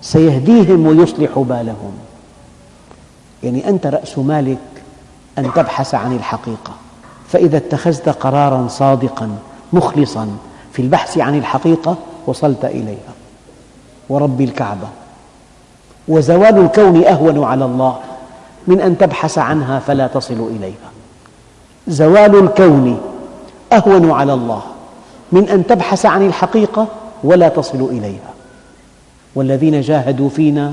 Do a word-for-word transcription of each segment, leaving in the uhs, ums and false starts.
سيهديهم ويصلح بالهم. يعني أنت رأس مالك أن تبحث عن الحقيقة، فإذا اتخذت قراراً صادقاً مخلصاً في البحث عن الحقيقة وصلت إليها. ورب الكعبة، وزوال الكون أهون على الله من أن تبحث عنها فلا تصل إليها. زوال الكون أهون على الله من أن تبحث عن الحقيقة ولا تصل إليها. والذين جاهدوا فينا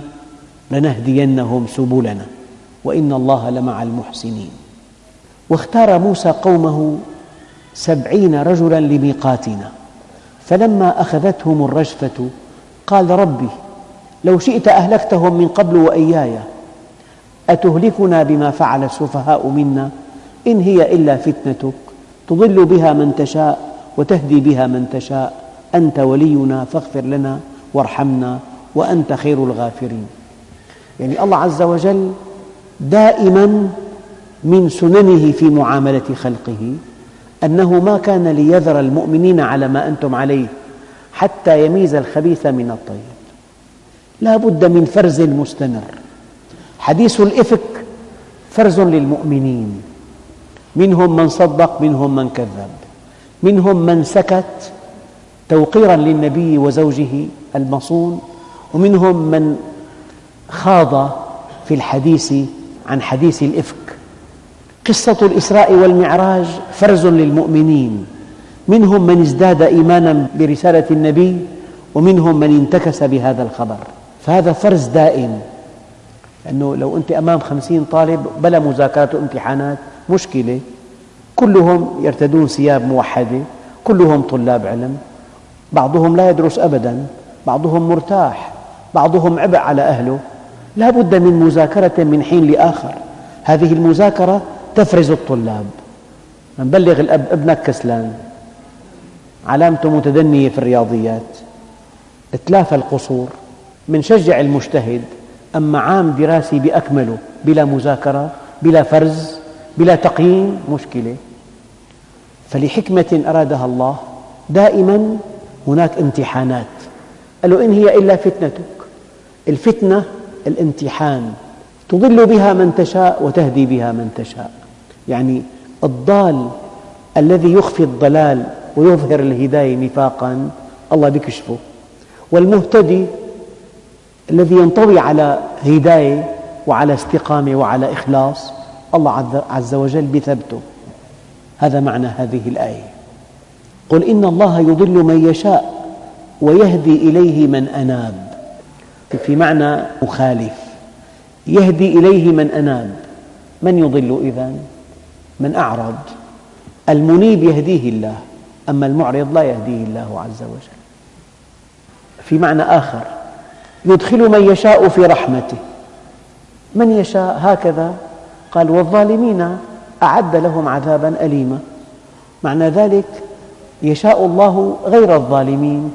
لنهدينهم سبلنا وإن الله لمع المحسنين. واختار موسى قومه سبعين رجلاً لميقاتنا، فلما أخذتهم الرجفة قال ربي لو شئت أهلكتهم من قبل وإياي، أتهلكنا بما فعل السفهاء منا، إن هي إلا فتنتك تضل بها من تشاء وتهدي بها من تشاء، أنت ولينا فاغفر لنا وارحمنا وأنت خير الغافرين. يعني الله عز وجل دائماً من سننه في معاملة خلقه أنه ما كان ليذر المؤمنين على ما أنتم عليه حتى يميز الخبيث من الطيب. لا بد من فرز مستمر. حديث الإفك فرز للمؤمنين، منهم من صدق، منهم من كذب، منهم من سكت توقيراً للنبي وزوجه المصون، ومنهم من خاض في الحديث عن حديث الإفك. قصة الإسراء والمعراج فرز للمؤمنين، منهم من ازداد إيماناً برسالة النبي ومنهم من انتكس بهذا الخبر. فهذا فرز دائم، لأنه لو أنت أمام خمسين طالب بلا مذاكرات وامتحانات مشكلة، كلهم يرتدون ثياب موحدة، كلهم طلاب علم، بعضهم لا يدرس أبداً، بعضهم مرتاح، بعضهم عبء على أهله. لا بد من مذاكرة من حين لآخر. هذه المذاكرة تفرز الطلاب. نبلغ الأب ابنك كسلان، علامته متدنية في الرياضيات، اتلافى القصور. منشجع المجتهد، أما عام دراسي بأكمله بلا مذاكرة بلا فرز بلا تقييم مشكلة. فلحكمة أرادها الله دائماً هناك امتحانات. قالوا إن هي إلا فتنتك. الفتنة الامتحان، تضل بها من تشاء وتهدي بها من تشاء. يعني الضال الذي يخفي الضلال ويظهر الهداية نفاقاً الله بيكشفه، والمهتدي الذي ينطوي على هداية وعلى استقامة وعلى إخلاص الله عز وجل بثبته. هذا معنى هذه الآية. قل إن الله يضل من يشاء ويهدي إليه من أناب. في معنى مخالف، يهدي إليه من أناب. من يضل إذن؟ من أعرض. المنيب يهديه الله، أما المعرض لا يهديه الله عز وجل. في معنى آخر، يدخل من يشاء في رحمته. من يشاء هكذا قال والظالمين أعد لهم عذاباً أليما. معنى ذلك يشاء الله غير الظالمين.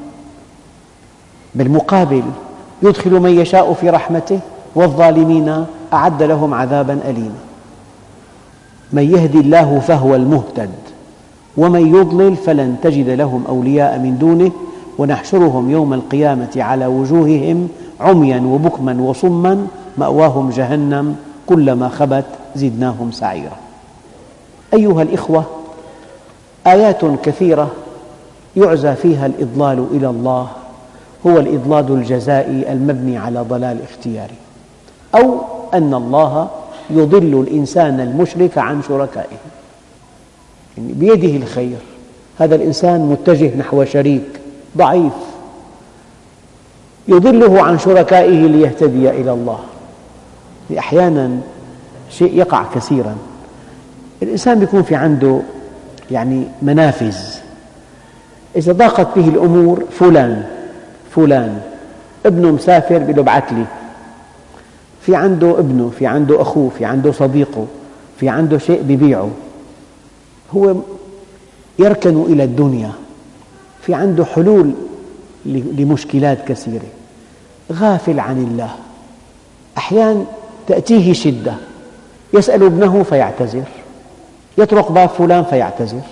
بالمقابل يدخل من يشاء في رحمته والظالمين أعد لهم عذاباً أليما. من يهدي الله فهو المهتد ومن يضلل فلن تجد لهم أولياء من دونه ونحشرهم يوم القيامة على وجوههم عمياً وبكماً وصماً مأواهم جهنم كلما خبت زدناهم سعيرا. أيها الإخوة، آيات كثيرة يعزى فيها الإضلال إلى الله هو الإضلال الجزائي المبني على ضلال اختياري، أو أن الله يضل الإنسان المشرك عن شركائه. يعني بيده الخير، هذا الإنسان متجه نحو شريك ضعيف، يضله عن شركائه ليهتدي إلى الله. أحياناً شيء يقع كثيراً، الإنسان يكون في عنده يعني منافذ، إذا ضاقت به الأمور فلان فلان ابنه مسافر بيقول له ابعث لي، في عنده ابنه، في عنده أخوه، في عنده صديقه، في عنده شيء بيبيعه، هو يركن إلى الدنيا، في عنده حلول لمشكلات كثيرة، غافل عن الله. أحيانا تأتيه شدة يسأل ابنه فيعتذر، يطرق باب فلان فيعتذر،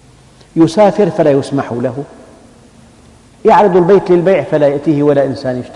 يسافر فلا يسمح له، يعرض البيت للبيع فلا يأتيه ولا إنسان يشتري.